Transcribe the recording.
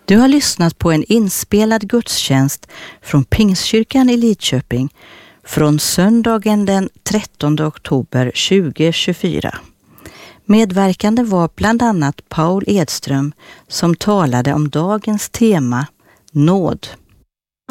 Du har lyssnat på en inspelad gudstjänst från Pingstkyrkan i Lidköping från söndagen den 13 oktober 2024. Medverkande var bland annat Paul Edström som talade om dagens tema nåd.